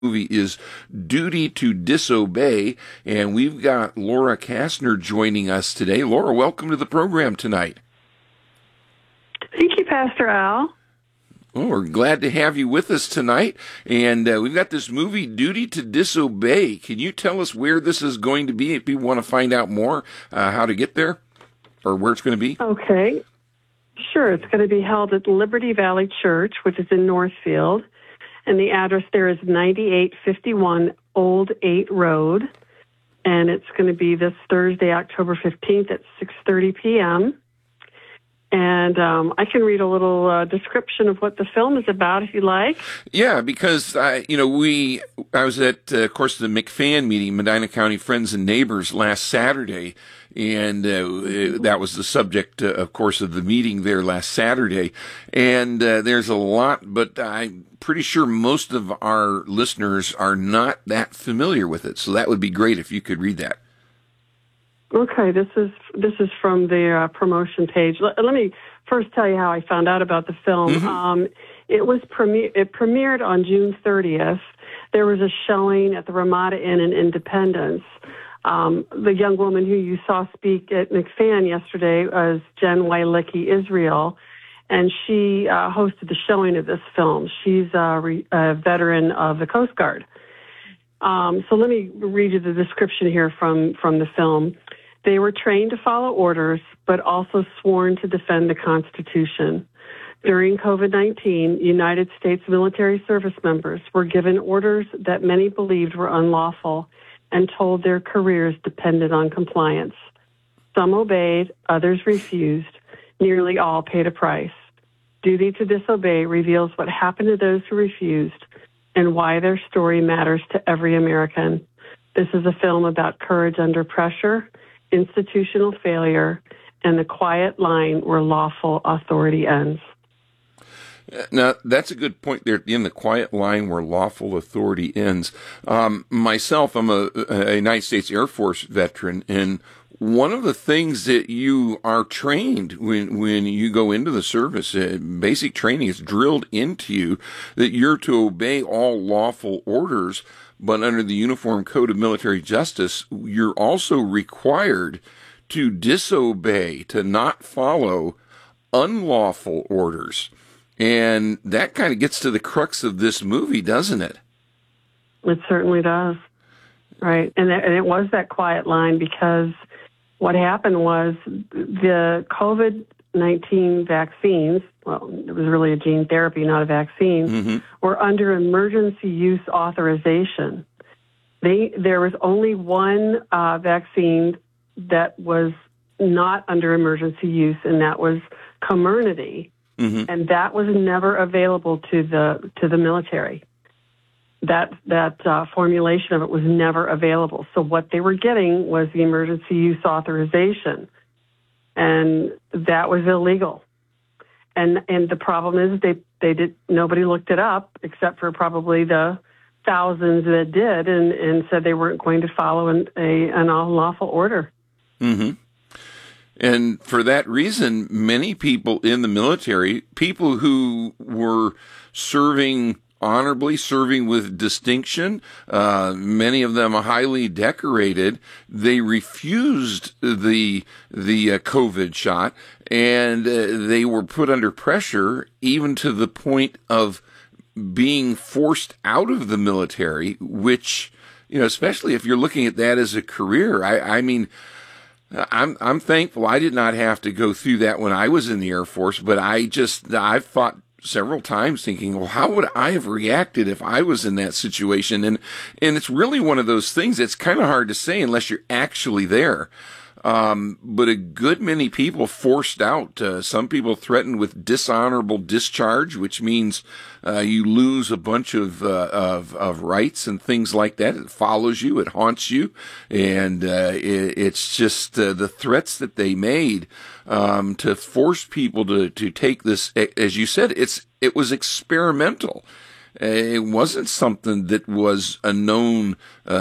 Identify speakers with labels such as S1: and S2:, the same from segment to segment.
S1: movie is Duty to Disobey, and we've got Laura Kastner joining us today. Laura, welcome to the program tonight.
S2: Thank you, Pastor Al.
S1: Oh, we're glad to have you with us tonight, and we've got this movie, Duty to Disobey. Can you tell us where this is going to be if people want to find out more, how to get there, or where it's going to be?
S2: Okay. Sure. It's going to be held at Liberty Valley Church, which is in Northfield, and the address there is 9851 Old 8 Road, and it's going to be this Thursday, October 15th at 6:30 p.m., and I can read a little description of what the film is about, if you like.
S1: Yeah, because I was at, of course, the McFan meeting, Medina County Friends and Neighbors, last Saturday, and that was the subject, of course, of the meeting there last Saturday. And there's a lot, but I'm pretty sure most of our listeners are not that familiar with it. So that would be great if you could read that.
S2: Okay, this is from the promotion page. Let me first tell you how I found out about the film. Mm-hmm. It premiered on June 30th. There was a showing at the Ramada Inn in Independence. The young woman who you saw speak at McFan yesterday was Jen Wailicki Israel, and she hosted the showing of this film. She's a veteran of the Coast Guard. So let me read you the description here from the film. They were trained to follow orders, but also sworn to defend the Constitution. During COVID-19, United States military service members were given orders that many believed were unlawful and told their careers depended on compliance. Some obeyed, others refused. Nearly all paid a price. Duty to Disobey reveals what happened to those who refused and why their story matters to every American. This is a film about courage under pressure, institutional failure, and the quiet line where lawful authority ends.
S1: Now, that's a good point there at the end, the quiet line where lawful authority ends. Myself, I'm a United States Air Force veteran, and one of the things that you are trained when you go into the service, basic training is drilled into you that you're to obey all lawful orders, but under the Uniform Code of Military Justice, you're also required to disobey, to not follow unlawful orders. And that kind of gets to the crux of this movie, doesn't it?
S2: It certainly does. Right. And it was that quiet line because what happened was the COVID-19 vaccines, well, it was really a gene therapy, not a vaccine, mm-hmm. were under emergency use authorization. There was only one vaccine that was not under emergency use, and that was Comirnaty, mm-hmm. and that was never available to the military. That formulation of it was never available. So what they were getting was the emergency use authorization, and that was illegal. And the problem is nobody looked it up except for probably the thousands that did, and said they weren't going to follow an unlawful order.
S1: Mm-hmm. And for that reason, many people in the military, people who were serving honorably, serving with distinction, many of them highly decorated, they refused the COVID shot, and they were put under pressure, even to the point of being forced out of the military, which, especially if you're looking at that as a career, I mean, I'm thankful I did not have to go through that when I was in the Air Force, but I've thought several times thinking, well, how would I have reacted if I was in that situation? And it's really one of those things that's kind of hard to say unless you're actually there. But a good many people forced out. Some people threatened with dishonorable discharge, which means you lose a bunch of rights and things like that. It follows you, it haunts you, and it's just the threats that they made to force people to take this. As you said, it was experimental. It wasn't something that was a known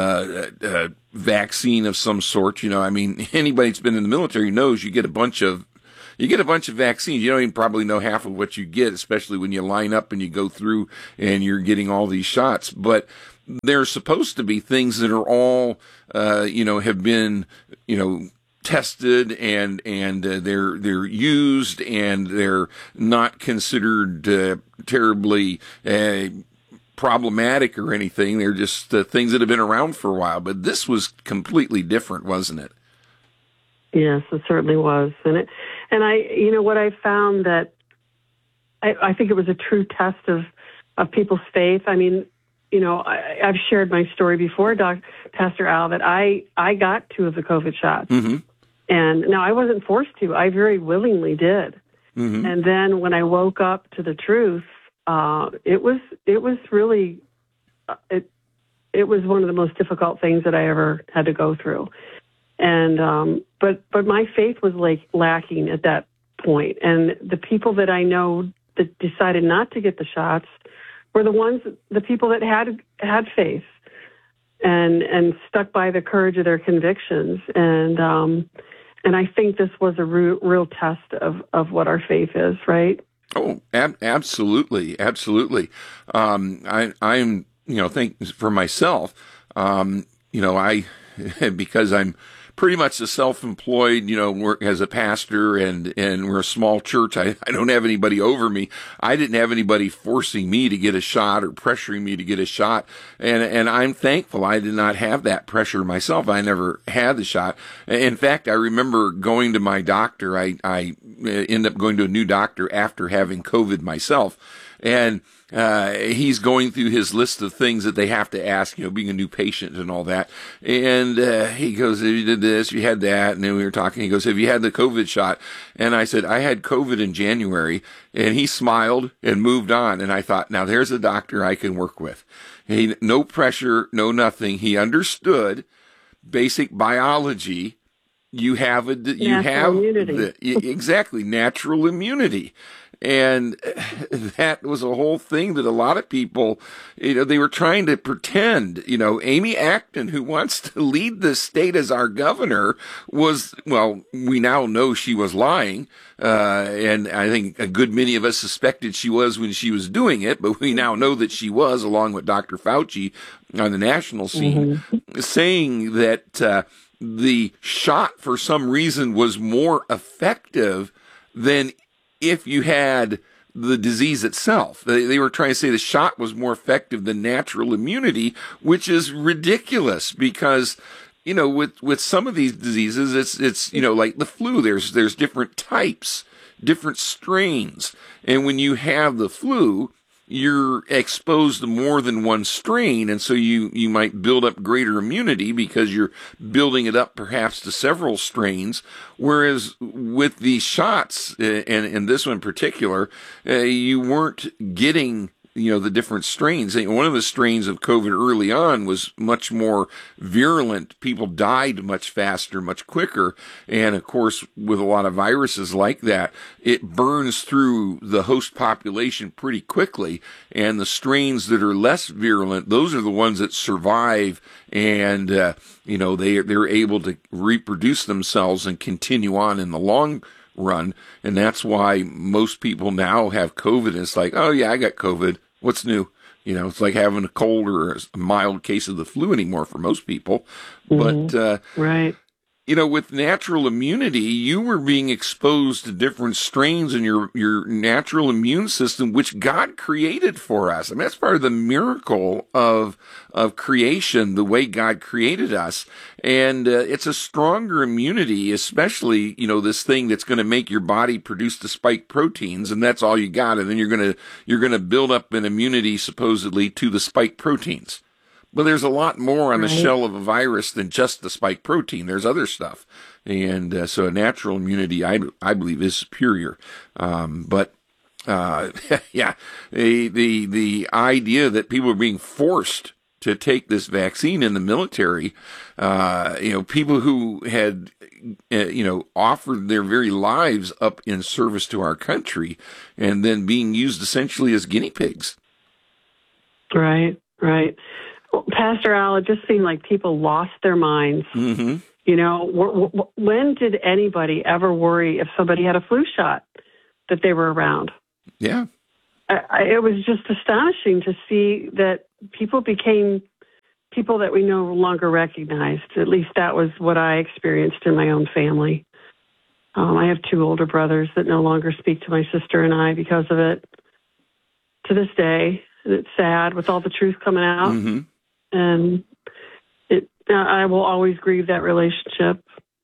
S1: vaccine of some sort. I mean, anybody that's been in the military knows you get a bunch of vaccines. You don't even probably know half of what you get, especially when you line up and you go through and you're getting all these shots. But they're supposed to be things that are all, have been, tested and they're used and they're not considered terribly problematic or anything. They're just things that have been around for a while. But this was completely different, wasn't it?
S2: Yes, it certainly was. And what I found that I think it was a true test of people's faith. I mean, I've shared my story before, Pastor Al, that I got 2 of the COVID shots.
S1: Mm-hmm.
S2: And now I wasn't forced to. I very willingly did.
S1: Mm-hmm.
S2: And then when I woke up to the truth, it was really, it was one of the most difficult things that I ever had to go through. And, but my faith was lacking at that point. And the people that I know that decided not to get the shots were the people that had faith and stuck by the courage of their convictions. And I think this was a real test of what our faith is, right?
S1: Oh, absolutely. Absolutely. I'm, think for myself, because I'm pretty much a self-employed, work as a pastor and we're a small church. I don't have anybody over me. I didn't have anybody forcing me to get a shot or pressuring me to get a shot. And I'm thankful I did not have that pressure myself. I never had the shot. In fact, I remember going to my doctor. I ended up going to a new doctor after having COVID myself. And he's going through his list of things that they have to ask, being a new patient and all that. And he goes, you did this, you had that. And then we were talking. He goes, have you had the COVID shot? And I said, I had COVID in January. And he smiled and moved on. And I thought, now there's a doctor I can work with. No pressure, no nothing. He understood basic biology. Immunity. Exactly, natural immunity. And that was a whole thing that a lot of people, they were trying to pretend. Amy Acton, who wants to lead the state as our governor, we now know she was lying. And I think a good many of us suspected she was when she was doing it, but we now know that she was, along with Dr. Fauci on the national scene, saying that the shot for some reason was more effective than if you had the disease itself. They were trying to say the shot was more effective than natural immunity, which is ridiculous because, with some of these diseases, it's like the flu, there's different types, different strains. And when you have the flu, you're exposed to more than one strain, and so you might build up greater immunity because you're building it up perhaps to several strains, whereas with these shots, and this one in particular, you weren't getting the different strains. One of the strains of COVID early on was much more virulent. People died much faster, much quicker. And of course, with a lot of viruses like that, it burns through the host population pretty quickly. And the strains that are less virulent, those are the ones that survive and, they're able to reproduce themselves and continue on in the long run. And that's why most people now have COVID. And it's like, oh yeah, I got COVID. What's new? It's like having a cold or a mild case of the flu anymore for most people. But,
S2: right.
S1: With natural immunity, you were being exposed to different strains in your natural immune system, which God created for us. I mean, that's part of the miracle of creation, the way God created us. And it's a stronger immunity, especially, this thing that's going to make your body produce the spike proteins, and that's all you got. And then you're going to build up an immunity supposedly to the spike proteins. But there's a lot more on the shell of a virus than just the spike protein. There's other stuff. And so a natural immunity, I believe, is superior. The idea that people are being forced to take this vaccine in the military, people who had, offered their very lives up in service to our country and then being used essentially as guinea pigs.
S2: Right. Well, Pastor Al, it just seemed like people lost their minds.
S1: Mm-hmm.
S2: When did anybody ever worry if somebody had a flu shot that they were around?
S1: Yeah.
S2: It was just astonishing to see that people became people that we no longer recognized. At least that was what I experienced in my own family. I have 2 older brothers that no longer speak to my sister and I because of it to this day. And it's sad with all the truth coming out.
S1: Mm-hmm.
S2: And I will always grieve that relationship.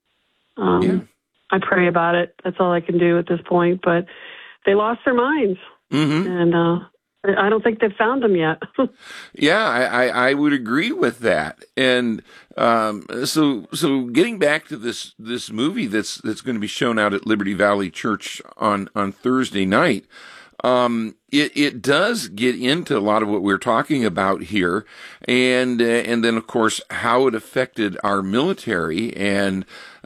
S2: I pray about it. That's all I can do at this point. But they lost their minds.
S1: Mm-hmm.
S2: And I don't think they've found them yet.
S1: Yeah, I would agree with that. And so getting back to this movie that's going to be shown out at Liberty Valley Church on Thursday night, it does get into a lot of what we're talking about here, and then of course how it affected our military, and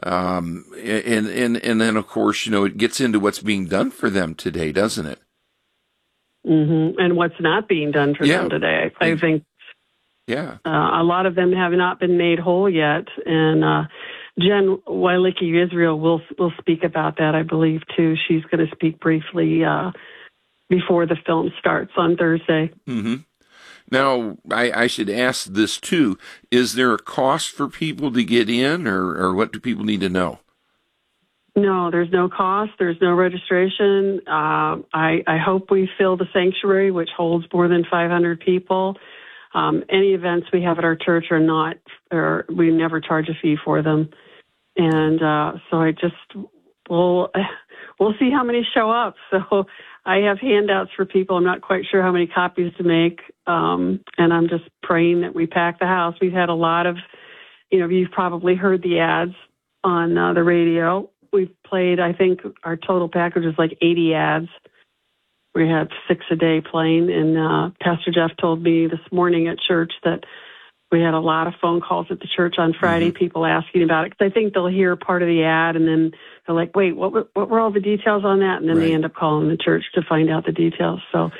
S1: then of course it gets into what's being done for them today, doesn't it?
S2: Mm-hmm. And what's not being done for them today. I think a lot of them have not been made whole yet. And Jen Wilicki Israel will speak about that, I believe, too. She's going to speak briefly before the film starts on Thursday.
S1: Mm-hmm. Now, I should ask this, too. Is there a cost for people to get in, or what do people need to know?
S2: No, there's no cost. There's no registration. I hope we fill the sanctuary, which holds more than 500 people. Any events we have at our church are not, or we never charge a fee for them. And so we'll see how many show up. So I have handouts for people. I'm not quite sure how many copies to make. And I'm just praying that we pack the house. We've had a lot of, you've probably heard the ads on the radio. We've played, I think our total package is like 80 ads. We had 6 a day playing, and Pastor Jeff told me this morning at church that we had a lot of phone calls at the church on Friday, people asking about it, because I think they'll hear part of the ad, and then they're like, wait, what were all the details on that? And then they end up calling the church to find out the details. So,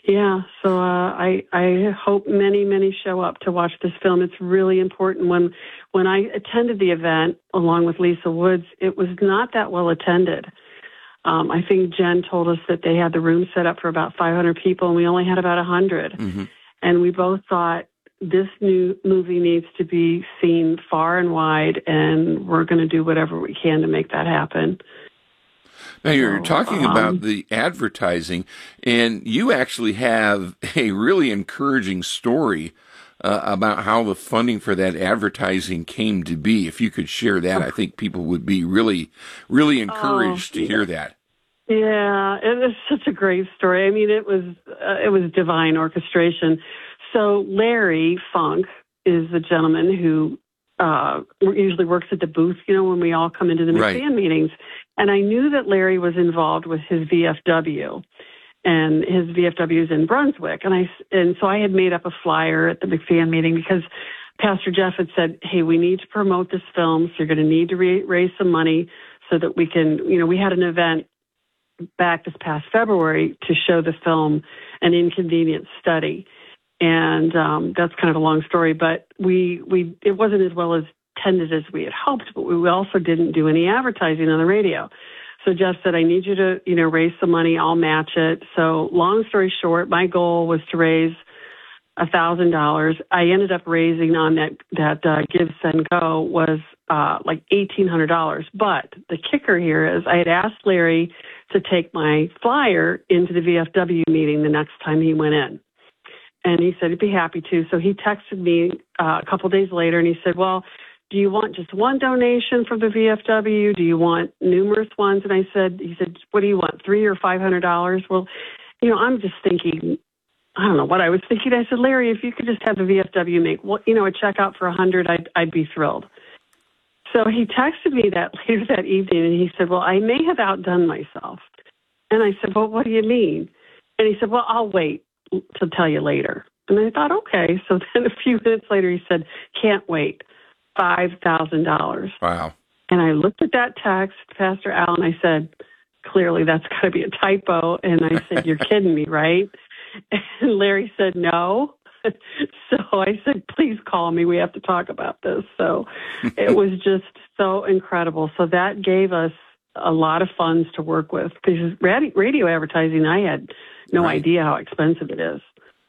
S2: I hope many, many show up to watch this film. It's really important. When I attended the event, along with Lisa Woods, it was not that well attended. I think Jen told us that they had the room set up for about 500 people, and we only had about 100. Mm-hmm. And we both thought, this new movie needs to be seen far and wide, and we're going to do whatever we can to make that happen.
S1: Now, you're talking about the advertising, and you actually have a really encouraging story about how the funding for that advertising came to be. If you could share that, I think people would be really, really encouraged to hear that.
S2: Yeah, it is such a great story. I mean, it was divine orchestration. So Larry Funk is the gentleman who usually works at the booth, when we all come into the McFan meetings. And I knew that Larry was involved with his VFW, and his VFW is in Brunswick. And so I had made up a flyer at the McFan meeting because Pastor Jeff had said, hey, we need to promote this film, so you're going to need to raise some money so that we can, we had an event back this past February to show the film An Inconvenient Study. And that's kind of a long story, but it wasn't as well as attended as we had hoped, but we also didn't do any advertising on the radio. So Jeff said, I need you to, raise some money. I'll match it. So long story short, my goal was to raise $1,000. I ended up raising on that Give, Send, Go was like $1,800. But the kicker here is I had asked Larry to take my flyer into the VFW meeting the next time he went in. And he said he'd be happy to. So he texted me a couple days later, and he said, well, do you want just one donation from the VFW? Do you want numerous ones? And he said, what do you want, $300 or $500? Well, I'm just thinking, I don't know what I was thinking. I said, Larry, if you could just have the VFW make, a check out for $100, I'd be thrilled. So he texted me that later that evening, and he said, well, I may have outdone myself. And I said, well, what do you mean? And he said, well, I'll wait to tell you later. And I thought, okay. So then a few minutes later, he said, can't wait, $5,000.
S1: Wow.
S2: And I looked at that text, Pastor Al, and I said, clearly that's got to be a typo. And I said, you're kidding me, right? And Larry said, no. So I said, please call me. We have to talk about this. So it was just so incredible. So that gave us a lot of funds to work with, because radio advertising, I had no idea how expensive it is.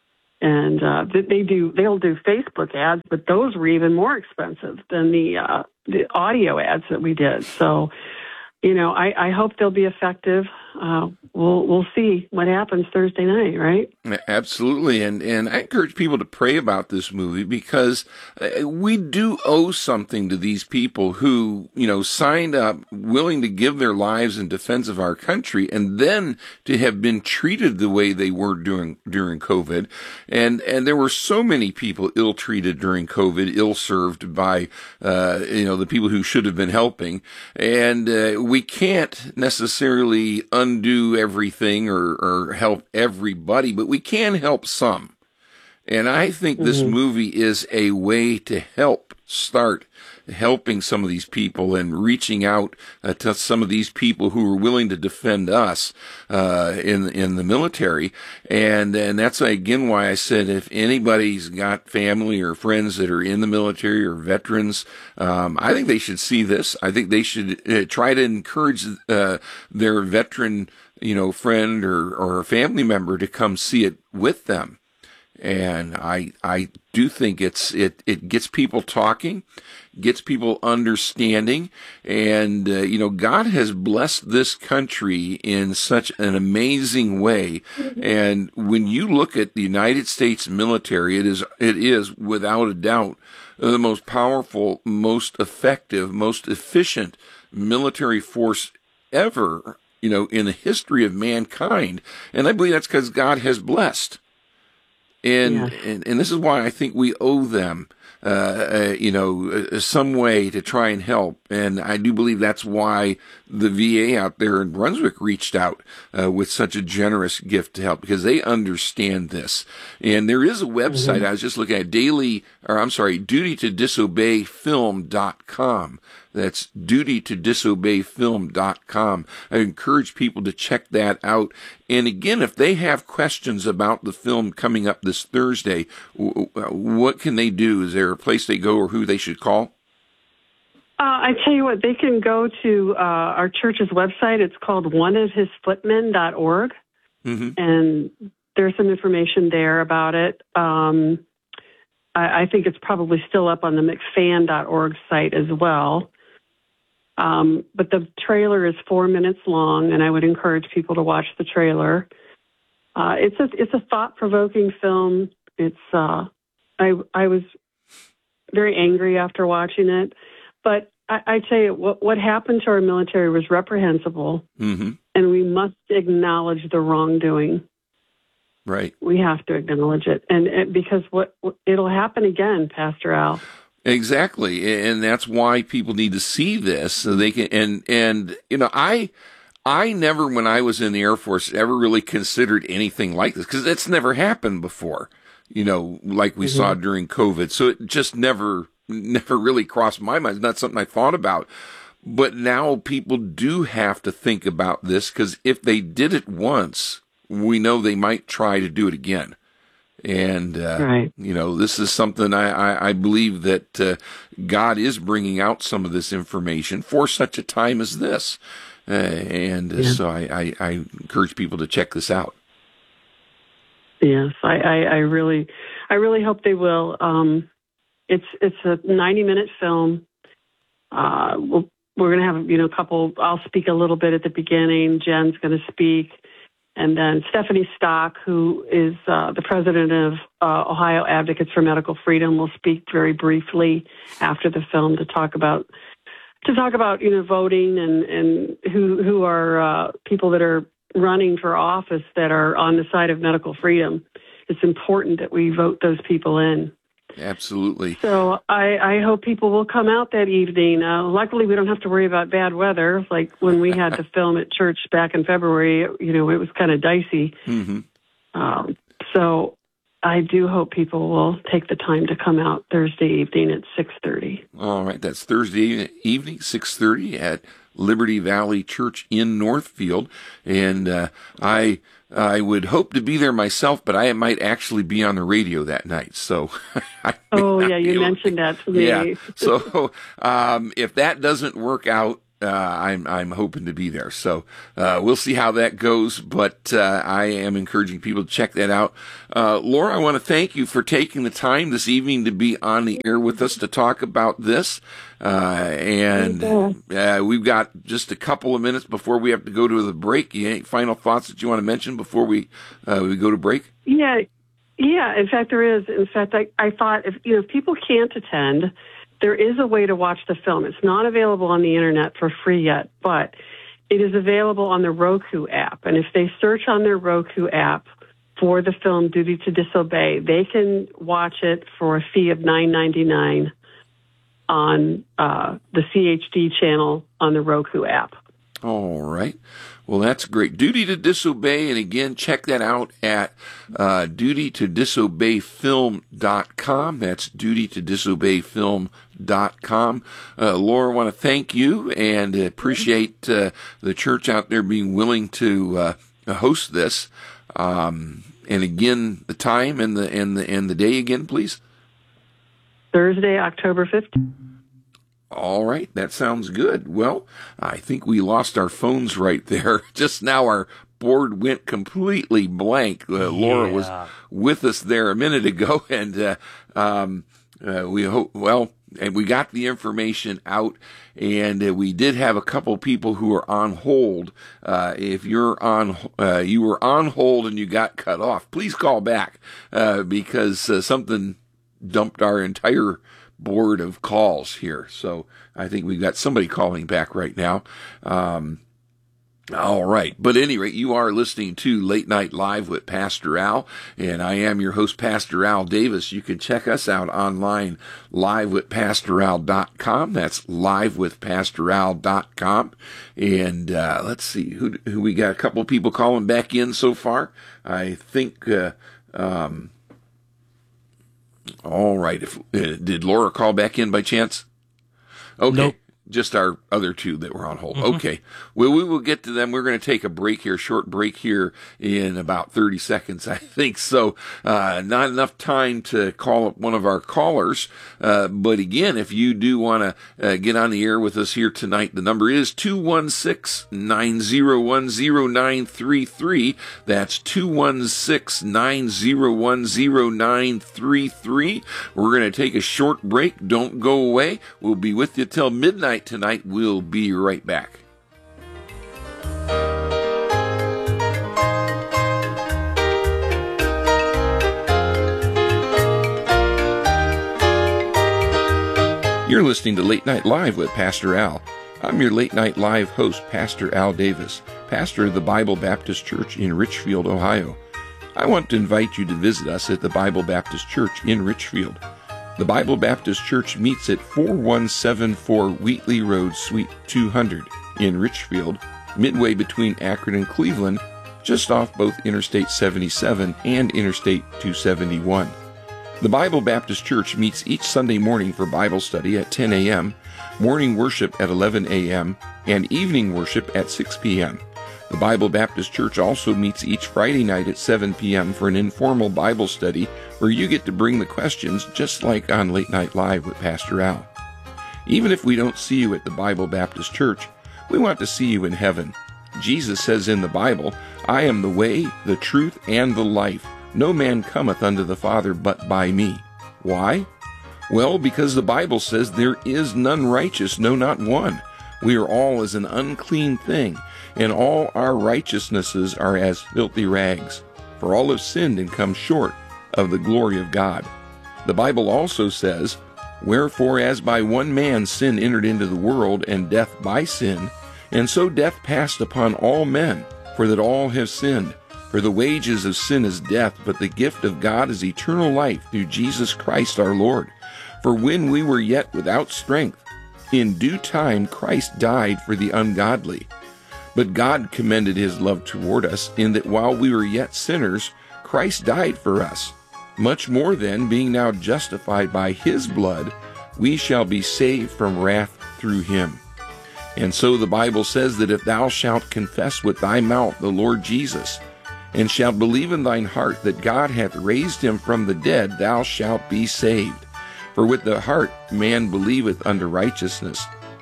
S2: And they'll do Facebook ads, but those were even more expensive than the audio ads that we did. So, I hope they'll be effective. We'll see what happens Thursday night, right?
S1: Absolutely, and I encourage people to pray about this movie because we do owe something to these people who, signed up, willing to give their lives in defense of our country, and then to have been treated the way they were during COVID, and there were so many people ill-treated during COVID, ill-served by the people who should have been helping, and we can't necessarily undo everything or help everybody, but we can help some. And I think this movie is a way to help start helping some of these people and reaching out to some of these people who are willing to defend us in the military. And that's again why I said if anybody's got family or friends that are in the military or veterans, I think they should see this. I think they should try to encourage their veteran friend or family member to come see it with them. And I do think it gets people talking, gets people understanding, and God has blessed this country in such an amazing way. And when you look at the United States military, it is without a doubt the most powerful, most effective, most efficient military force ever, in the history of mankind. And I believe that's because God has blessed. And this is why I think we owe them, some way to try and help. And I do believe that's why the VA out there in Brunswick reached out with such a generous gift to help, because they understand this. And there is a website I was just looking at, dutytodisobeyfilm.com. That's dutytodisobeyfilm.com. I encourage people to check that out. And again, if they have questions about the film coming up this Thursday, what can they do? Is there a place they go or who they should call?
S2: I tell you what, they can go to our church's website. It's called oneofhisfootmen.org. And there's some information there about it. I think it's probably still up on the mcfan.org site as well. But the trailer is 4 minutes long, and I would encourage people to watch the trailer. It's a thought-provoking film. I was very angry after watching it, but I tell you what happened to our military was reprehensible, and we must acknowledge the wrongdoing.
S1: Right.
S2: We have to acknowledge it, and because it'll happen again, Pastor Al.
S1: Exactly, and that's why people need to see this so they can. And I never, when I was in the Air Force, ever really considered anything like this because it's never happened before. Like we saw during COVID, so it just never really crossed my mind. It's not something I thought about. But now people do have to think about this because if they did it once, we know they might try to do it again. And, this is something I believe that God is bringing out some of this information for such a time as this. So I encourage people to check this out.
S2: Yes, I really hope they will. It's a 90-minute film. We're going to have, a couple, I'll speak a little bit at the beginning. Jen's going to speak. And then Stephanie Stock, who is the president of Ohio Advocates for Medical Freedom, will speak very briefly after the film to talk about voting and who are people that are running for office that are on the side of medical freedom. It's important that we vote those people in.
S1: Absolutely.
S2: So I hope people will come out that evening. Luckily, we don't have to worry about bad weather. Like when we had to film at church back in February, it was kind of dicey. So I do hope people will take the time to come out Thursday evening at 6:30.
S1: All right. That's Thursday evening, 6:30 at Liberty Valley Church in Northfield. And I would hope to be there myself, but I might actually be on the radio that night. So,
S2: you mentioned that to me.
S1: Yeah. So, if that doesn't work out, I'm hoping to be there. So we'll see how that goes, but I am encouraging people to check that out. Laura, I want to thank you for taking the time this evening to be on the air with us to talk about this. We've got just a couple of minutes before we have to go to the break. Any final thoughts that you want to mention before we go to break?
S2: Yeah. In fact, there is. In fact, I thought if people can't attend, there is a way to watch the film. It's not available on the internet for free yet, but it is available on the Roku app. And if they search on their Roku app for the film Duty to Disobey, they can watch it for a fee of $9.99 on the CHD channel on the Roku app.
S1: All right. Well, that's great. Duty to Disobey. And again, check that out at dutytodisobeyfilm.com. That's dutytodisobeyfilm.com. Laura, I want to thank you and appreciate the church out there being willing to host this. And again, the time and the day again, please.
S2: Thursday, October 15th.
S1: All right, that sounds good. Well, I think we lost our phones right there. Just now our board went completely blank. Laura was with us there a minute ago, and we hope, and we got the information out, and we did have a couple people who are on hold. If you're on, you were on hold and you got cut off, please call back, because something dumped our entire board of calls here. So I think we've got somebody calling back right now. All right. But at any rate, you are listening to Late Night Live with Pastor Al, and I am your host, Pastor Al Davis. You can check us out online, livewithpastoral.com. That's livewithpastoral.com. And let's see, who we got a couple of people calling back in so far. I think all right. Did Laura call back in by chance? Okay. Nope. Just our other two that were on hold. Mm-hmm. Okay. Well, we will get to them. We're going to take a break here, short break here in about 30 seconds, I think. So, not enough time to call up one of our callers. But again, if you do want to get on the air with us here tonight, the number is 216-901-0933. That's 216-901-0933. We're going to take a short break. Don't go away. We'll be with you till midnight tonight. We'll be right back. You're listening to Late Night Live with Pastor Al. I'm your Late Night Live host, Pastor Al Davis, pastor of the Bible Baptist Church in Richfield, Ohio. I want to invite you to visit us at the Bible Baptist Church in Richfield. The Bible Baptist Church meets at 4174 Wheatley Road, Suite 200 in Richfield, midway between Akron and Cleveland, just off both Interstate 77 and Interstate 271. The Bible Baptist Church meets each Sunday morning for Bible study at 10 a.m., morning worship at 11 a.m., and evening worship at 6 p.m. The Bible Baptist Church also meets each Friday night at 7 p.m. for an informal Bible study where you get to bring the questions just like on Late Night Live with Pastor Al. Even if we don't see you at the Bible Baptist Church, we want to see you in heaven. Jesus says in the Bible, "I am the way, the truth, and the life. No man cometh unto the Father but by me." Why? Well, because the Bible says there is none righteous, no, not one. We are all as an unclean thing, and all our righteousnesses are as filthy rags. For all have sinned and come short of the glory of God. The Bible also says, "Wherefore as by one man sin entered into the world, and death by sin, and so death passed upon all men, for that all have sinned. For the wages of sin is death, but the gift of God is eternal life through Jesus Christ our Lord. For when we were yet without strength, in due time Christ died for the ungodly. But God commended his love toward us, in that while we were yet sinners, Christ died for us. Much more then, being now justified by his blood, we shall be saved from wrath through him. And so the Bible says that if thou shalt confess with thy mouth the Lord Jesus, and shalt believe in thine heart that God hath raised him from the dead, thou shalt be saved. For with the heart man believeth unto righteousness,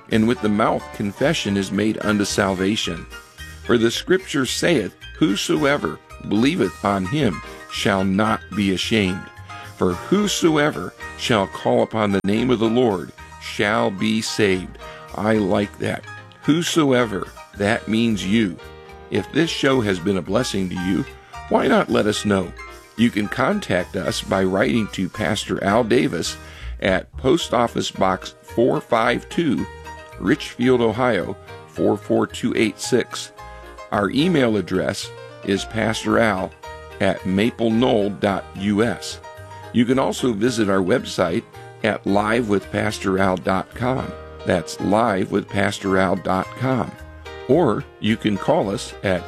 S1: and with the mouth confession is made unto salvation. For the Scripture saith, Whosoever believeth on him shall not be ashamed. For whosoever shall call upon the name of the Lord shall be saved. I like that. Whosoever, that means you. If this show has been a blessing to you, why not let us know? You can contact us by writing to Pastor Al Davis at Post Office Box 452, Richfield, Ohio 44286. Our email address is pastoral@mapleknoll.us. You can also visit our website at livewithpastoral.com. That's livewithpastoral.com. Or you can call us at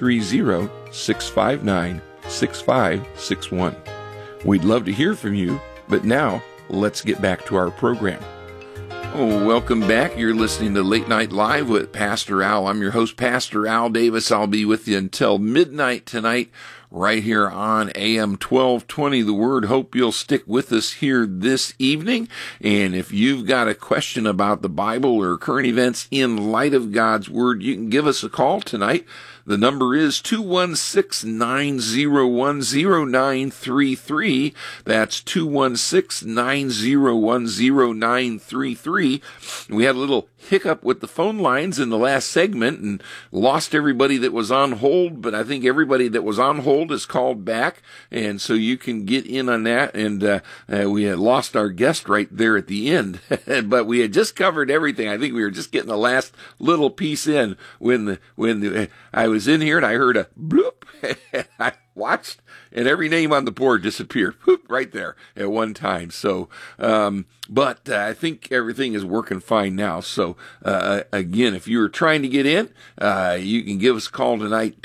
S1: 330-659-6561. We'd love to hear from you, but now let's get back to our program. Oh, welcome back. You're listening to Late Night Live with Pastor Al. I'm your host, Pastor Al Davis. I'll be with you until midnight tonight, right here on AM 1220, The Word. Hope you'll stick with us here this evening. And if you've got a question about the Bible or current events in light of God's Word, you can give us a call tonight. The number is 216-901-0933. That's 216-901-0933. We had a little hiccup with the phone lines in the last segment and lost everybody that was on hold, but I think everybody that was on hold is called back, and so you can get in on that. And we had lost our guest right there at the end, but we had just covered everything. I think we were just getting the last little piece in when I was in here and I heard a bloop. I watched, and every name on the board disappeared, whoop, right there at one time. So, but I think everything is working fine now. So, again, if you were trying to get in, you can give us a call tonight,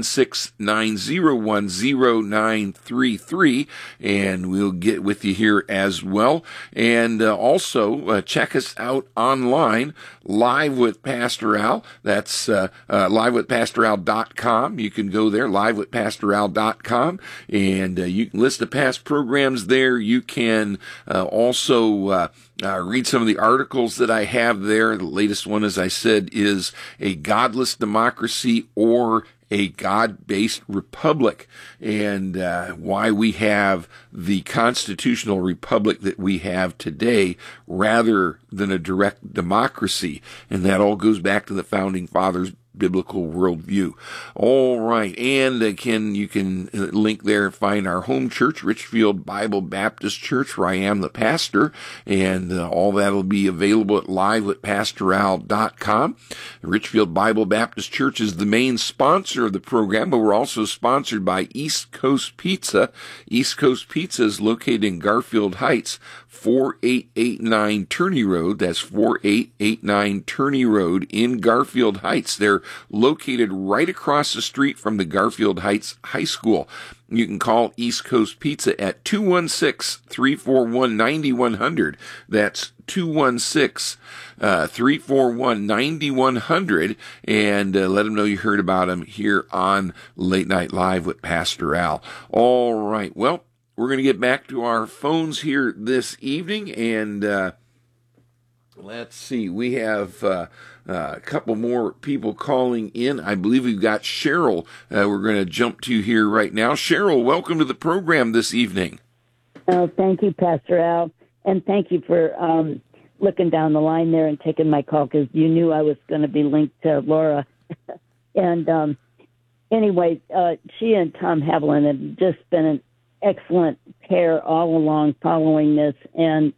S1: 216-901-0933, and we'll get with you here as well. And also, check us out online, Live with Pastor Al. That's livewithpastoral.com. You can go there, livewithpastoral.com, and you can list the past programs there. You can also read some of the articles that I have there. The latest one, as I said, is A Godless Democracy or a God-based republic, and why we have the constitutional republic that we have today rather than a direct democracy. And that all goes back to the Founding Fathers' biblical worldview. All right. And again, you can link there and find our home church, Richfield Bible Baptist Church, where I am the pastor. And all that will be available at livewithpastoral.com. Richfield Bible Baptist Church is the main sponsor of the program, but we're also sponsored by East Coast Pizza. East Coast Pizza is located in Garfield Heights, 4889 Turney Road. That's 4889 Turney Road in Garfield Heights. They're located right across the street from the Garfield Heights High School. You can call East Coast Pizza at 216-341-9100. That's 216-341-9100, and let them know you heard about them here on Late Night Live with Pastor Al. All right. Well, we're going to get back to our phones here this evening, and let's see. We have a couple more people calling in. I believe we've got Cheryl we're going to jump to here right now. Cheryl, welcome to the program this evening.
S3: Oh, thank you, Pastor Al, and thank you for looking down the line there and taking my call, because you knew I was going to be linked to Laura. And anyway, she and Tom Haviland have just been an excellent pair all along following this, and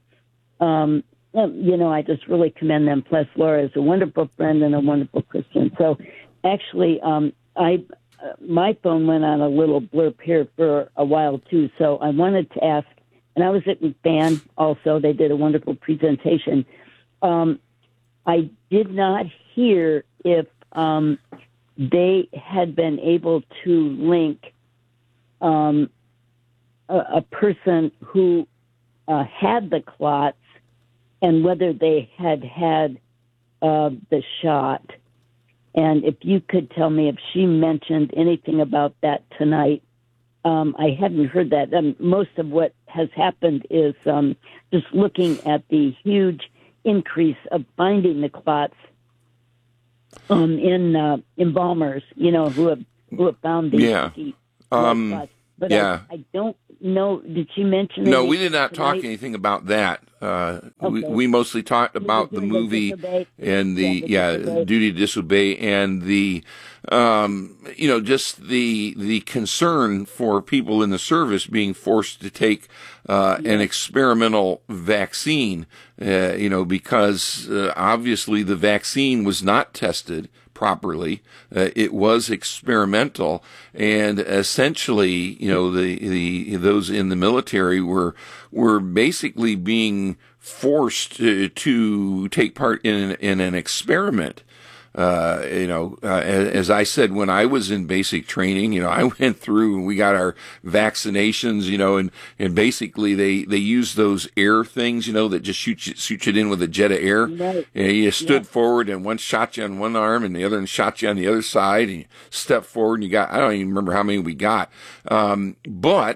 S3: I just really commend them. Plus, Laura is a wonderful friend and a wonderful Christian. So, actually, my phone went on a little blurb here for a while too. So, I wanted to ask, and I was at McBan also. They did a wonderful presentation. I did not hear if they had been able to link a person who had the clots and whether they had the shot. And if you could tell me if she mentioned anything about that tonight. I hadn't heard that. Most of what has happened is just looking at the huge increase of finding the clots in embalmers, who have found these blood clots. But I don't know. Did she mention?
S1: No, we did not talk anything about that. We mostly talked about the movie and the Duty to Disobey, and the just the concern for people in the service being forced to take an experimental vaccine, because obviously the vaccine was not tested properly. It was experimental, and essentially, those in the military were basically being forced to take part in an experiment. As I said, when I was in basic training, I went through and we got our vaccinations, and basically they use those air things, that just shoot you in with a jet of air.
S3: Right.
S1: You stood forward and one shot you on one arm and the other one shot you on the other side, and you stepped forward and you got, I don't even remember how many we got. But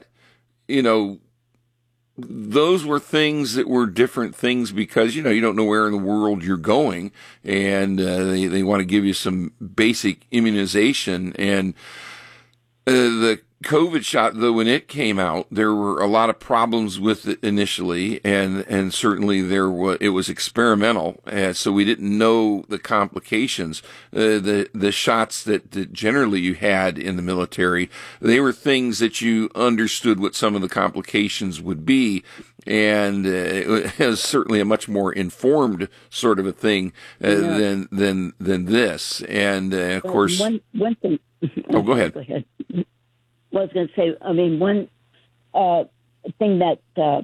S1: those were things that were different things because, you don't know where in the world you're going, and they want to give you some basic immunization. And the COVID shot, though, when it came out, there were a lot of problems with it initially, and certainly it was experimental, and so we didn't know the complications. The shots that generally you had in the military, they were things that you understood what some of the complications would be, and it was certainly a much more informed sort of a thing than this. And of course,
S3: one thing.
S1: Oh, go ahead.
S3: Go ahead. Well, I was going to say, one thing that,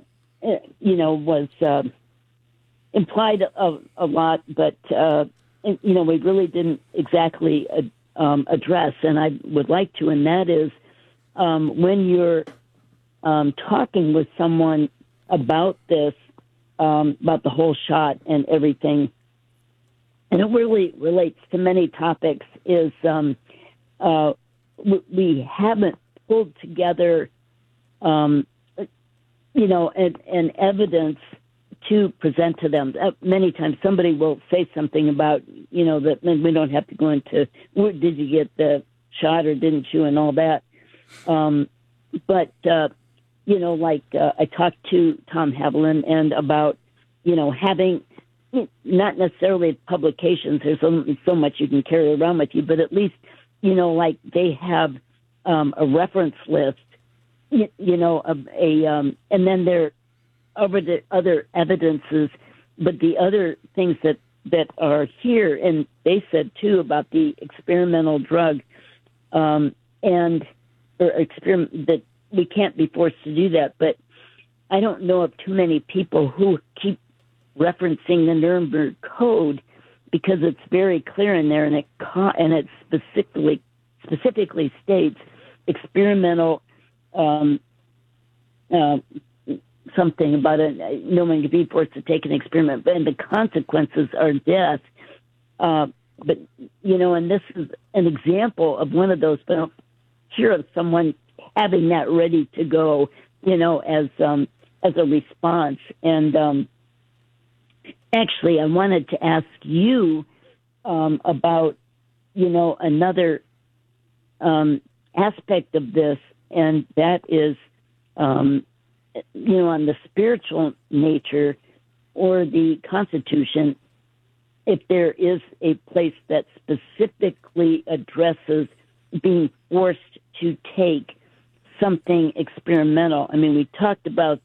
S3: was implied a lot, but, we really didn't exactly address, and I would like to, and that is when you're talking with someone about this, about the whole shot and everything, and it really relates to many topics, is we haven't pulled together, and evidence to present to them. Many times somebody will say something about, that we don't have to go into, did you get the shot or didn't you, and all that. But I talked to Tom Haviland and about, having not necessarily publications. There's so much you can carry around with you, but at least, they have a reference list, and then there are other evidences, but the other things that are here, and they said too about the experimental drug, that we can't be forced to do that. But I don't know of too many people who keep referencing the Nuremberg Code, because it's very clear in there, and it specifically states experimental something about it. No one can be forced to take an experiment, and the consequences are death. But and this is an example of one of those. But I don't hear of someone having that ready to go, as a response. And actually, I wanted to ask you about, another aspect of this, and that is, on the spiritual nature or the Constitution, if there is a place that specifically addresses being forced to take something experimental. We talked about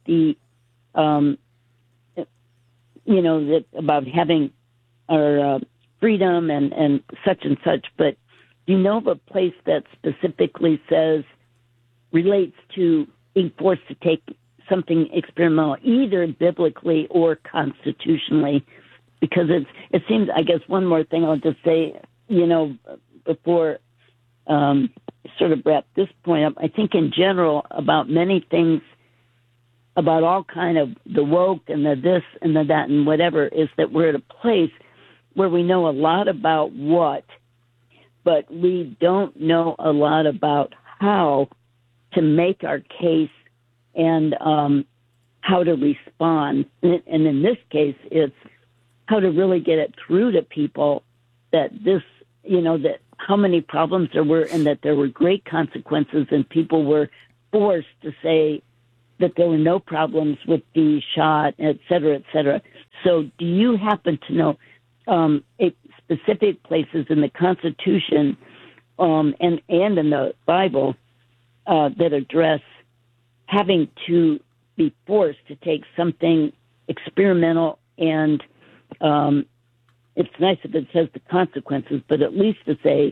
S3: about having our freedom and such, but do you know of a place that specifically relates to being forced to take something experimental, either biblically or constitutionally? Because it seems, I guess, one more thing I'll just say, before sort of wrap this point up, I think in general about many things, about all kind of the woke and the this and the that and whatever, is that we're at a place where we know a lot about what, but we don't know a lot about how to make our case and how to respond. And in this case, it's how to really get it through to people that this, that how many problems there were and that there were great consequences, and people were forced to say that there were no problems with the shot, et cetera, et cetera. So do you happen to know specific places in the Constitution and in the Bible that address having to be forced to take something experimental, and it's nice if it says the consequences, but at least to say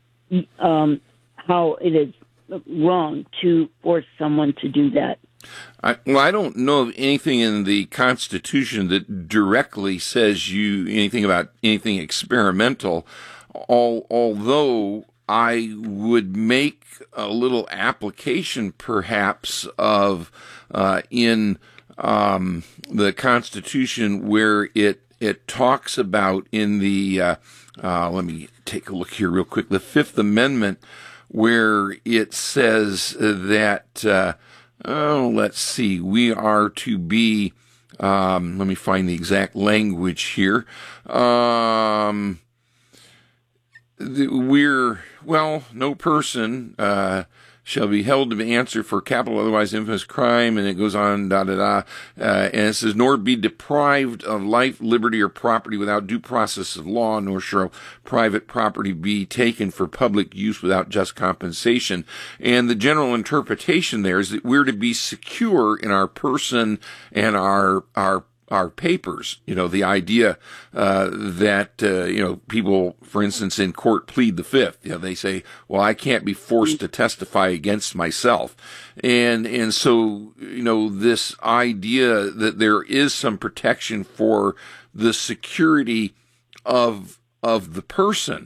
S3: how it is wrong to force someone to do that?
S1: I don't know of anything in the Constitution that directly says anything about anything experimental, although I would make a little application perhaps of in the Constitution where it talks about in the let me take a look here real quick, the Fifth Amendment, where it says that let's see, we are to be let me find the exact language here. No person shall be held to answer for capital otherwise infamous crime, and it goes on, and it says, nor be deprived of life, liberty, or property without due process of law, nor shall private property be taken for public use without just compensation. And the general interpretation there is that we're to be secure in our person and our papers. The idea that people, for instance, in court plead the fifth. They say, well, I can't be forced to testify against myself. And so, this idea that there is some protection for the security of the person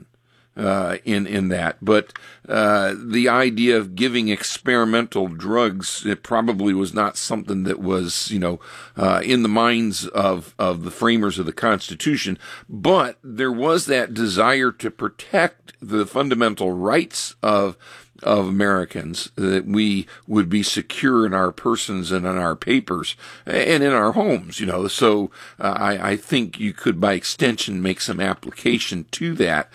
S1: in that. But the idea of giving experimental drugs, it probably was not something that was, in the minds of the framers of the Constitution. But there was that desire to protect the fundamental rights of Americans, that we would be secure in our persons and in our papers and in our homes, So I think you could, by extension, make some application to that.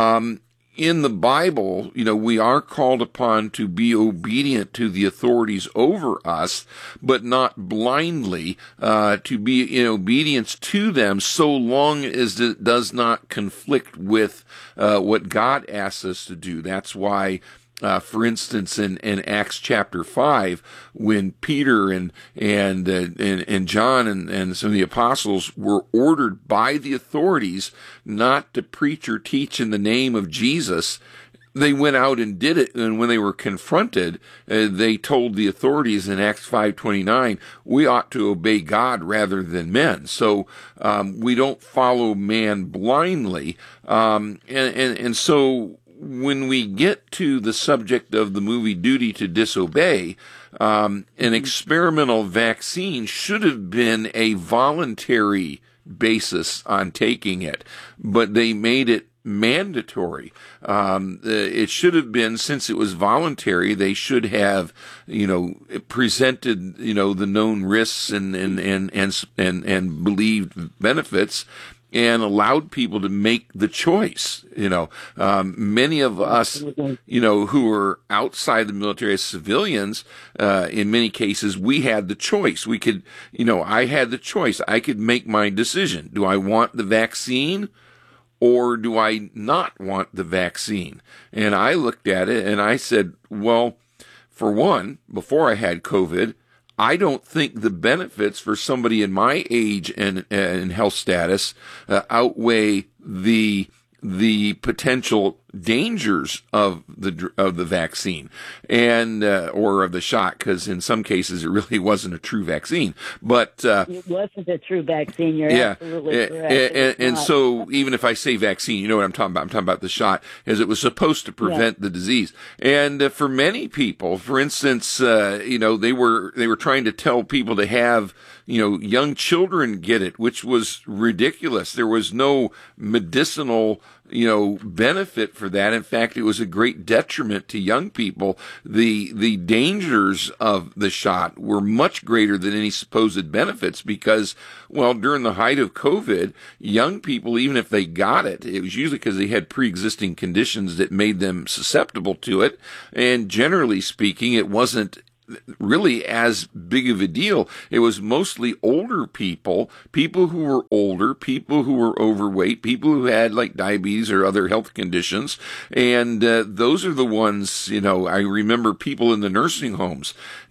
S1: In the Bible, we are called upon to be obedient to the authorities over us, but not blindly, to be in obedience to them so long as it does not conflict with what God asks us to do. That's why, for instance, in Acts chapter 5, when Peter and John and some of the apostles were ordered by the authorities not to preach or teach in the name of Jesus, they went out and did it. And when they were confronted, they told the authorities in Acts 5:29, we ought to obey God rather than men. So we don't follow man blindly. And so when we get to the subject of the movie Duty to Disobey, an experimental vaccine should have been a voluntary basis on taking it, but they made it mandatory. It should have been, since it was voluntary, they should have, presented, the known risks and believed benefits, and allowed people to make the choice. Many of us, who are outside the military as civilians, in many cases, we had the choice. We could, I had the choice. I could make my decision. Do I want the vaccine, or do I not want the vaccine? And I looked at it and I said, well, for one, before I had COVID, I don't think the benefits for somebody in my age and health status outweigh the potential dangers of the vaccine and or of the shot, because in some cases it really wasn't a true vaccine. But
S3: it wasn't a true vaccine. You're absolutely correct.
S1: And so even if I say vaccine, you know what I'm talking about. I'm talking about the shot, as it was supposed to prevent the disease. And for many people, for instance, they were trying to tell people to have young children get it, which was ridiculous. There was no medicinal benefit for that. In fact, it was a great detriment to young people. The dangers of the shot were much greater than any supposed benefits because, well, during the height of COVID, young people, even if they got it, it was usually because they had pre-existing conditions that made them susceptible to it. And generally speaking, it wasn't really as big of a deal. It was mostly older people who were older, people who were overweight, people who had like diabetes or other health conditions. And those are the ones, I remember people in the nursing homes,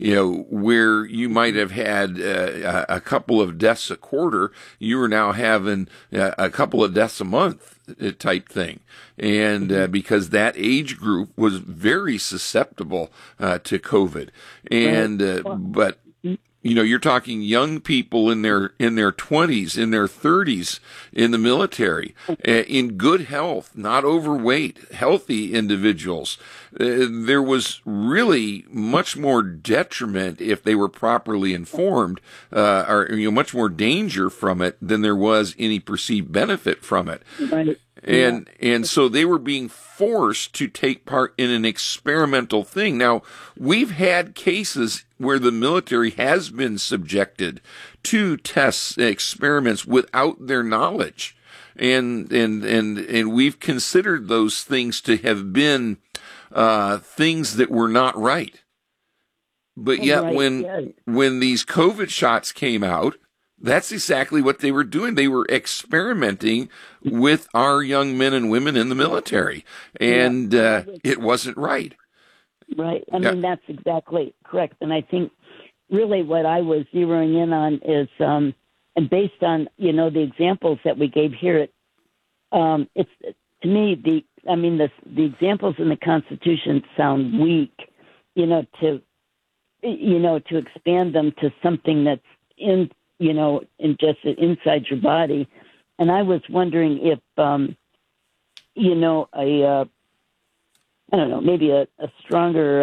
S1: where you might have had a couple of deaths a quarter. You are now having a couple of deaths a month type thing. And because that age group was very susceptible to COVID. And but you're talking young people in their 20s, in their 30s, in the military, in good health, not overweight, healthy individuals. There was really much more detriment if they were properly informed, or much more danger from it than there was any perceived benefit from it.
S3: Right.
S1: And so they were being forced to take part in an experimental thing. Now, we've had cases where the military has been subjected to tests, experiments without their knowledge. And we've considered those things to have been things that were not right. But yet when these COVID shots came out, that's exactly what they were doing. They were experimenting with our young men and women in the military, and it wasn't right.
S3: Right. I mean, that's exactly correct. And I think really what I was zeroing in on is, and based on, the examples that we gave here, it's, to me, the examples in the Constitution sound weak, to expand them to something that's in just inside your body. And I was wondering if, I don't know, maybe a stronger,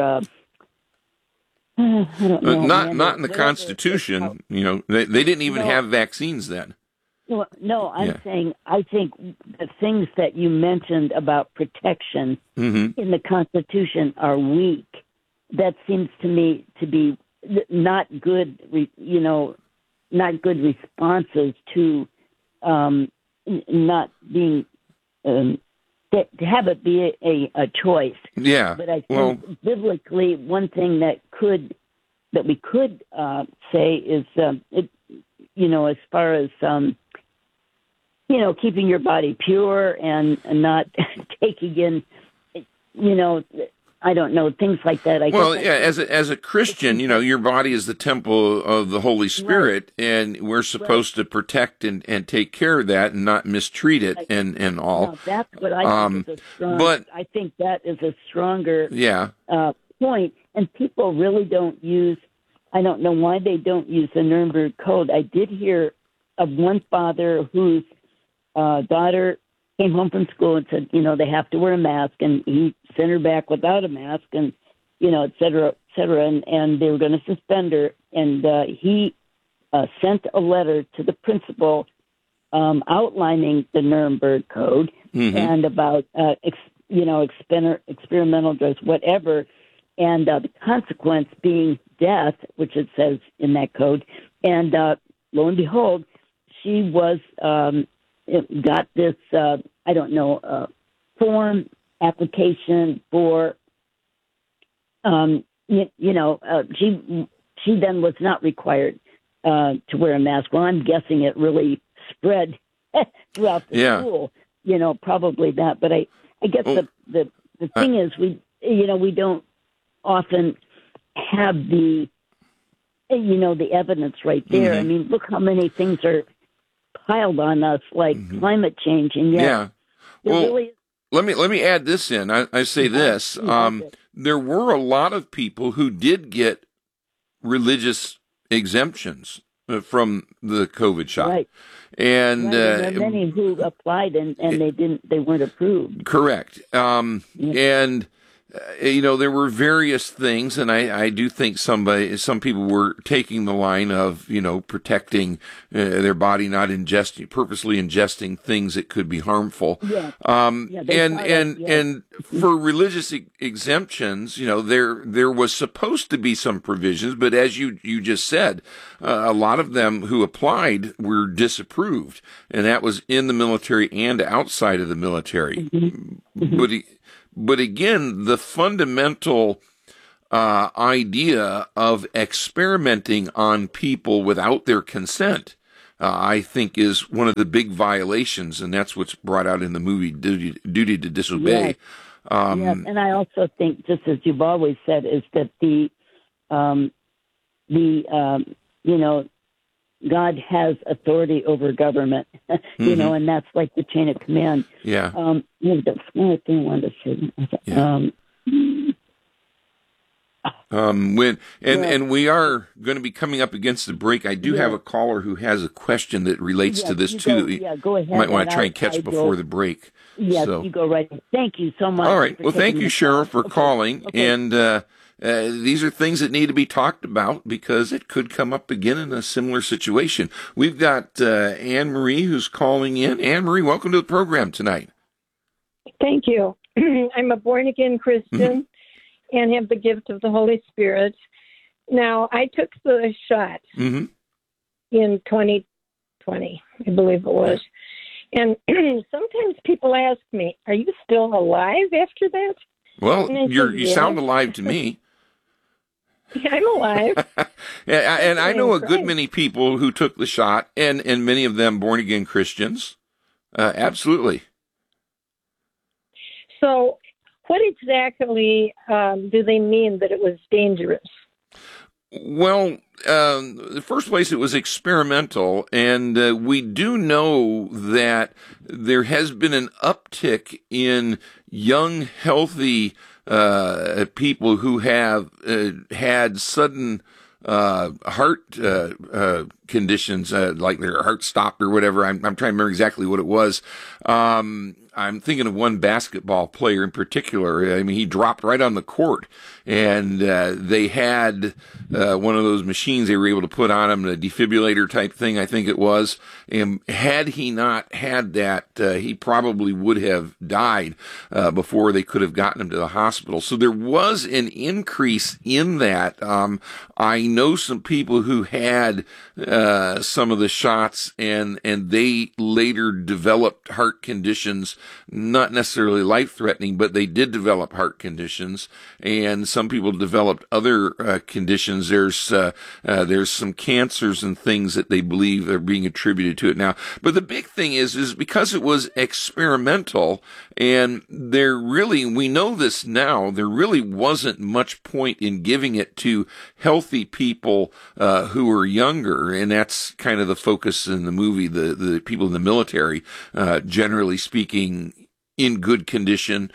S3: I don't know.
S1: Not in the Constitution. They didn't even have vaccines then.
S3: No, I'm saying I think the things that you mentioned about protection in the Constitution are weak. That seems to me to be not good, not good responses to not being to have it be a choice.
S1: Yeah.
S3: But I think biblically, one thing that we could say is, as far as keeping your body pure and not taking in, I don't know, things like that.
S1: As a Christian, your body is the temple of the Holy Spirit, right. And we're supposed to protect and take care of that and not mistreat it and all.
S3: Now, that's what I think is a strong. But I think that is a stronger point. And people really don't use. I don't know why they don't use the Nuremberg Code. I did hear of one father whose daughter came home from school and said, they have to wear a mask, and he sent her back without a mask, and, et cetera, and they were going to suspend her, and he sent a letter to the principal outlining the Nuremberg Code and about, experimental drugs, whatever, and the consequence being death, which it says in that code, and lo and behold, she was got this, form application for, she then was not required to wear a mask. Well, I'm guessing it really spread throughout the school, probably that. But I guess the thing is we don't often have the evidence right there. I mean, look how many things are piled on us, like climate change, and yet really.
S1: Let me add this in. I say this: there were a lot of people who did get religious exemptions from the COVID shot,
S3: right?
S1: And
S3: there are many who applied and they weren't approved.
S1: Correct. And there were various things, and I do think some people were taking the line of, protecting their body, not purposely ingesting things that could be harmful.
S3: Yeah.
S1: And for religious exemptions, there was supposed to be some provisions, but as you just said, a lot of them who applied were disapproved, and that was in the military and outside of the military. But again, the fundamental idea of experimenting on people without their consent, I think, is one of the big violations, and that's what's brought out in the movie Duty to Disobey.
S3: Yes. Yes, and I also think, just as you've always said, is that God has authority over government, and that's like the chain of command.
S1: Yeah.
S3: The one thing I wanted to say.
S1: Yeah. And we are going to be coming up against the break. I do have a caller who has a question that relates to this too.
S3: Go ahead.
S1: Might want to try and catch before the break.
S3: Yes, you go right. Thank you so much.
S1: All right. Well, thank you, Cheryl, for calling. Okay. And these are things that need to be talked about because it could come up again in a similar situation. We've got Anne Marie who's calling in. Anne Marie, welcome to the program tonight.
S4: Thank you. I'm a born-again Christian and have the gift of the Holy Spirit. Now, I took the shot in 2020, I believe it was. And sometimes people ask me, are you still alive after that?
S1: Well, you sound alive to me.
S4: Yeah, I'm alive.
S1: And I know a good many people who took the shot, and many of them born-again Christians. Absolutely.
S4: So what exactly do they mean that it was dangerous?
S1: Well, the first place, it was experimental, and we do know that there has been an uptick in young, healthy people who have had sudden heart conditions, like their heart stopped or whatever. I'm trying to remember exactly what it was. I'm thinking of one basketball player in particular. I mean, he dropped right on the court, and they had one of those machines they were able to put on him, a defibrillator type thing, I think it was. And had he not had that, he probably would have died before they could have gotten him to the hospital. So there was an increase in that. I know some people who had some of the shots, and they later developed heart conditions. Not necessarily life-threatening, but they did develop heart conditions, and some people developed other conditions. There's some cancers and things that they believe are being attributed to it now. But the big thing is because it was experimental, and we know this now, there really wasn't much point in giving it to healthy people who are younger, and that's kind of the focus in the movie. The people in the military, generally speaking, in good condition,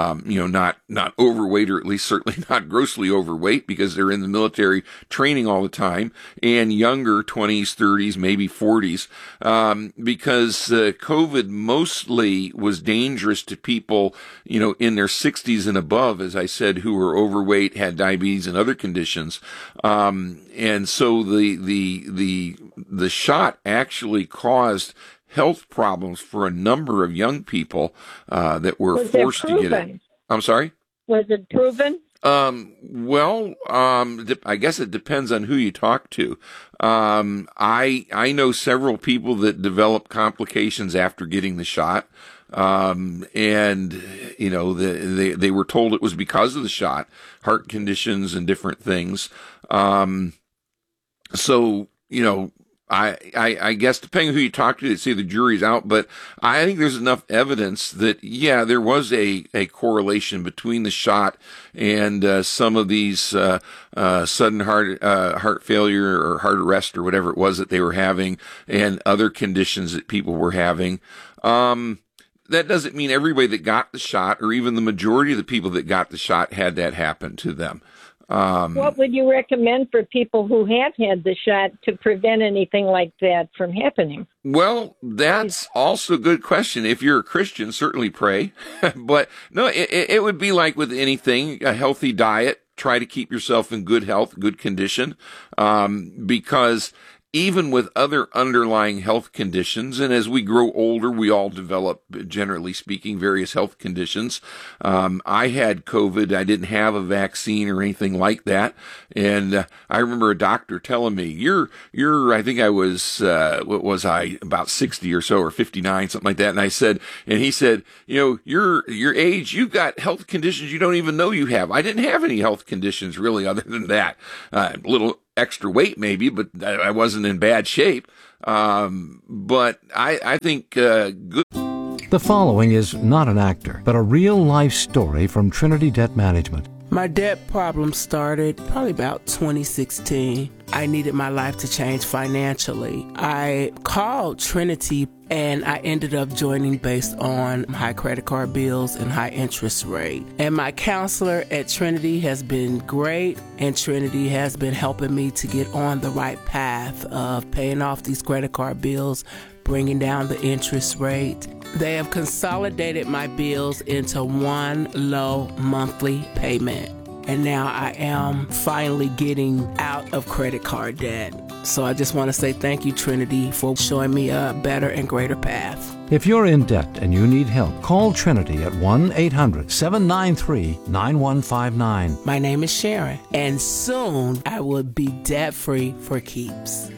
S1: not overweight, or at least certainly not grossly overweight, because they're in the military training all the time, and younger, 20s, 30s, maybe 40s, because COVID mostly was dangerous to people, in their 60s and above, as I said, who were overweight, had diabetes and other conditions. And so the shot actually caused health problems for a number of young people that were forced to get it. I'm sorry?
S4: Was it proven?
S1: I guess it depends on who you talk to. I know several people that developed complications after getting the shot. They were told it was because of the shot, heart conditions and different things. I guess depending on who you talk to, they'd say the jury's out, but I think there's enough evidence that, there was a correlation between the shot and some of these sudden heart failure or heart arrest or whatever it was that they were having, and other conditions that people were having. That doesn't mean everybody that got the shot, or even the majority of the people that got the shot, had that happen to them.
S4: What would you recommend for people who have had the shot to prevent anything like that from happening?
S1: Well, that's also a good question. If you're a Christian, certainly pray. But no, it would be like with anything, a healthy diet. Try to keep yourself in good health, good condition, because even with other underlying health conditions, and as we grow older, we all develop, generally speaking, various health conditions. I had COVID. I didn't have a vaccine or anything like that. And I remember a doctor telling me, I think I was, about 60 or so, or 59, something like that. And he said, your age, you've got health conditions you don't even know you have. I didn't have any health conditions really other than that. A little extra weight maybe, but I wasn't in bad shape. But I think good.
S5: The following is not an actor, but a real-life story from Trinity Debt Management.
S6: My debt problem started probably about 2016. I needed my life to change financially. I called Trinity and I ended up joining based on high credit card bills and high interest rate. And my counselor at Trinity has been great, and Trinity has been helping me to get on the right path of paying off these credit card bills, bringing down the interest rate. They have consolidated my bills into one low monthly payment. And now I am finally getting out of credit card debt. So I just want to say thank you, Trinity, for showing me a better and greater path.
S5: If you're in debt and you need help, call Trinity at 1-800-793-9159.
S6: My name is Sharon, and soon I will be debt-free for keeps.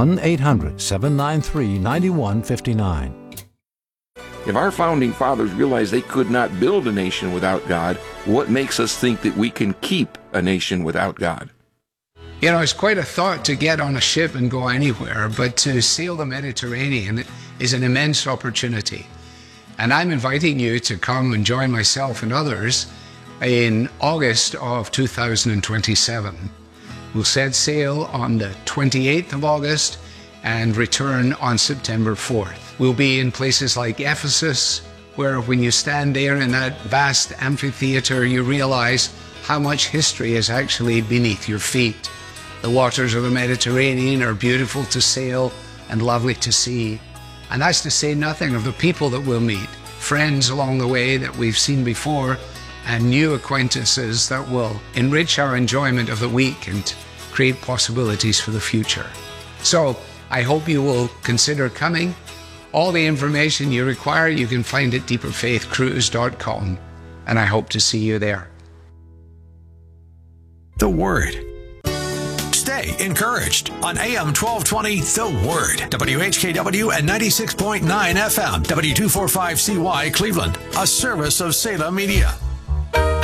S5: 1-800-793-9159.
S1: If our founding fathers realized they could not build a nation without God, what makes us think that we can keep a nation without God?
S7: It's quite a thought to get on a ship and go anywhere, but to sail the Mediterranean is an immense opportunity. And I'm inviting you to come and join myself and others in August of 2027. We'll set sail on the 28th of August and return on September 4th. We'll be in places like Ephesus, where when you stand there in that vast amphitheater, you realize how much history is actually beneath your feet. The waters of the Mediterranean are beautiful to sail and lovely to see. And that's to say nothing of the people that we'll meet, friends along the way that we've seen before, and new acquaintances that will enrich our enjoyment of the week and create possibilities for the future. So I hope you will consider coming. All the information you require, you can find at deeperfaithcruise.com, and I hope to see you there.
S8: The Word. Stay encouraged on AM 1220, The Word. WHKW and 96.9 FM, W245CY Cleveland, a service of Salem Media.